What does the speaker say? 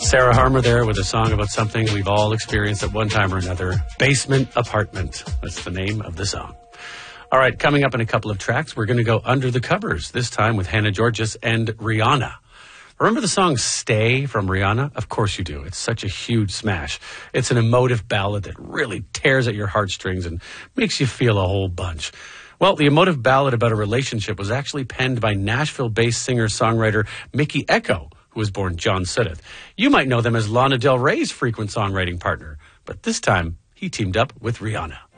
Sarah Harmer there with a song about something we've all experienced at one time or another. Basement Apartment. That's the name of the song. All right, coming up in a couple of tracks, we're going to go under the covers, this time with Hannah Georgas and Rihanna. Remember the song Stay from Rihanna? Of course you do. It's such a huge smash. It's an emotive ballad that really tears at your heartstrings and makes you feel a whole bunch. Well, the emotive ballad about a relationship was actually penned by Nashville-based singer-songwriter Mickey Echo, who was born John Sudduth. You might know them as Lana Del Rey's frequent songwriting partner, but this time he teamed up with Rihanna.